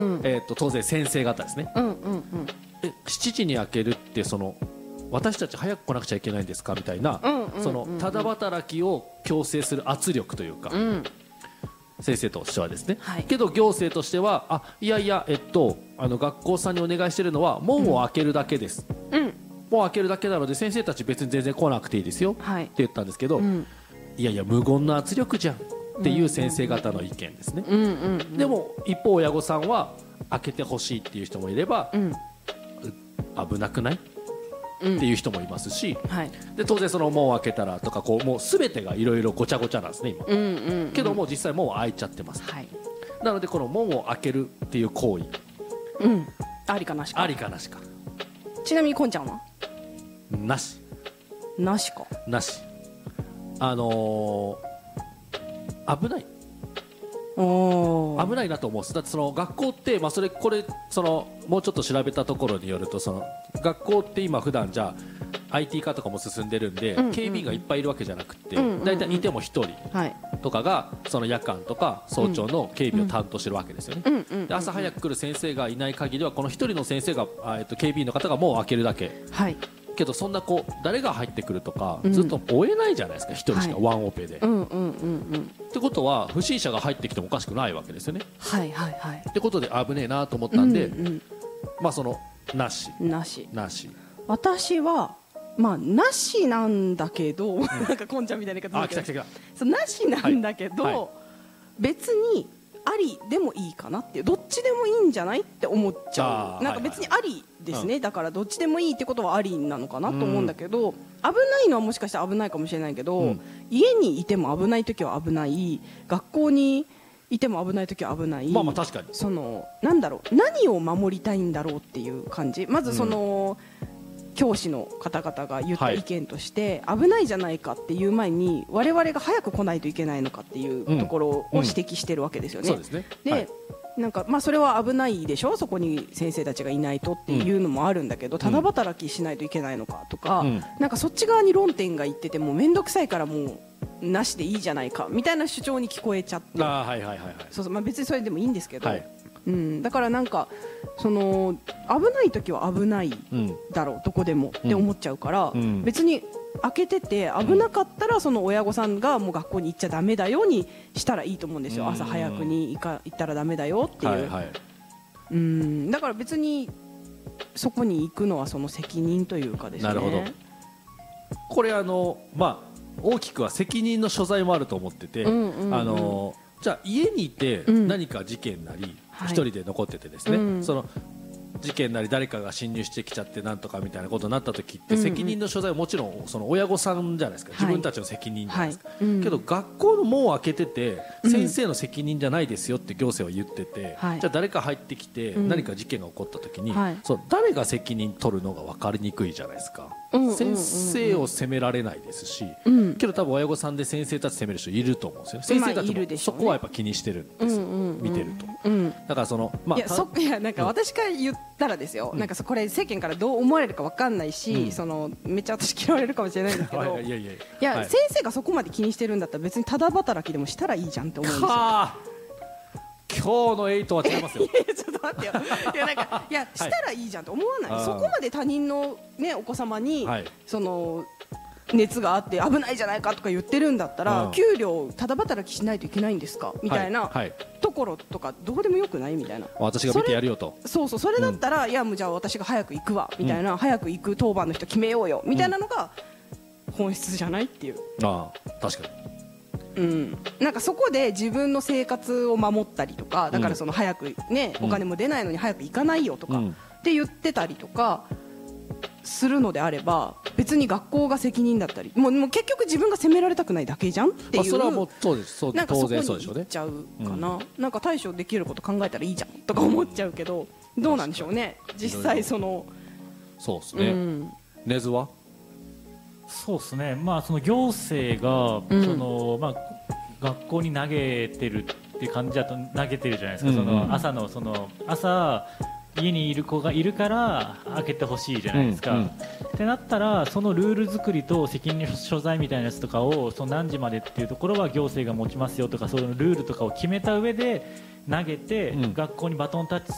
当然先生方ですね、7時に開けるって私たち早く来なくちゃいけないんですかみたいな、ただ働きを強制する圧力というか、先生としてはですね、けど行政としてはいやいや、学校さんにお願いしてるのは門を開けるだけです、門を開けるだけなので先生たち別に全然来なくていいですよ、って言ったんですけど、いやいや無言の圧力じゃんっていう先生方の意見ですね。でも一方親御さんは開けてほしいっていう人もいれば、危なくないっていう人もいますし、で当然門を開けたらとかもう全てがいろいろごちゃごちゃなんですね今、けどもう実際門は開いちゃってます、なのでこの門を開けるっていう行為、 ありかなしか。 ありかなしか。 ちなみにこんちゃんはなし。 なしか。 なし。危ない。危ないなと思うんです。だって学校って、これもうちょっと調べたところによると学校って今普段じゃあ IT 化とかも進んでるんで、警備員がいっぱいいるわけじゃなくて、だいたいいても1人とかが夜間とか早朝の警備を担当してるわけですよね。で朝早く来る先生がいない限りはこの1人の先生が、警備員の方が門を開けるだけ、けどそんな誰が入ってくるとかずっと追えないじゃないですか、1人しかワンオペで。ってことは不審者が入ってきてもおかしくないわけですよね。ってことで危ねえなと思ったんで、なし。なし。 私はなしなんだけど、なんかこんちゃんみたいな言い方だけど、なしなんだけど、別にありでもいいかなっていう、どっちでもいいんじゃないって思っちゃう。なんか別にありですね、だからどっちでもいいってことはありなのかなと思うんだけど、危ないのはもしかしたら危ないかもしれないけど、家にいても危ない時は危ない、学校にいても危ない時は危ない。 確かになんだろう、何を守りたいんだろうっていう感じ。まず教師の方々が言った意見として、危ないじゃないかっていう前に我々が早く来ないといけないのかっていうところを指摘してるわけですよね。で、なんかそれは危ないでしょ、そこに先生たちがいないとっていうのもあるんだけど、ただ働きしないといけないのかとか、なんかそっち側に論点がいってても面倒くさいからもうなしでいいじゃないかみたいな主張に聞こえちゃって、別にそれでもいいんですけど、だからなんか危ない時は危ないだろう、どこでもって思っちゃうから、別に開けてて危なかったら親御さんがもう学校に行っちゃダメだよにしたらいいと思うんですよ。朝早くに行ったらダメだよっていう、だから別にそこに行くのは責任というかですね。 なるほど。これ大きくは責任の所在もあると思ってて、じゃあ家にいて何か事件なり一人で残っててですね、事件なり誰かが侵入してきちゃってなんとかみたいなことになった時って、責任の所在はもちろん親御さんじゃないですか、自分たちの責任じゃないですか、けど学校の門を開けてて先生の責任じゃないですよって行政は言ってて、じゃあ誰か入ってきて何か事件が起こった時に、誰が責任取るのが分かりにくいじゃないですか。先生を責められないですし、けど多分親御さんで先生たち責める人いると思うんですよね。先生たちもそこはやっぱ気にしてるんですよ、見てると。だからいやなんか私から言ったらですよ、なんかこれ世間からどう思われるか分かんないし、めっちゃ私嫌われるかもしれないんですけど、いや先生がそこまで気にしてるんだったら別にただ働きでもしたらいいじゃんって思うんですよ。 今日の8は違いますよ。 ちょっと待ってよ。したらいいじゃんと思わない。そこまで他人のお子様に熱があって危ないじゃないかとか言ってるんだったら、給料ただ働きしないといけないんですかみたいなところとかどうでもよくないみたいな。 私が見てやるよと。 それだったら、いやもうじゃあ私が早く行くわみたいな、早く行く当番の人決めようよみたいなのが本質じゃないっていう。 確かに。 なんかそこで自分の生活を守ったりとか、だから早くね、お金も出ないのに早く行かないよとかって言ってたりとかするのであれば、別に学校が責任だったり、もう結局自分が責められたくないだけじゃんっていう、 それはもうそうです、 なんかそこに行っちゃうかな。なんか対処できること考えたらいいじゃんとか思っちゃうけど、どうなんでしょうね実際。そうですね。根津はそうですね、行政が、学校に投げてるっていう感じだと投げてるじゃないですか、朝家にいる子がいるから開けてほしいじゃないですか、ってなったらそのルール作りと責任所在みたいなやつとかを何時までっていうところは行政が持ちますよとか、そういうルールとかを決めた上で投げて、学校にバトンタッチ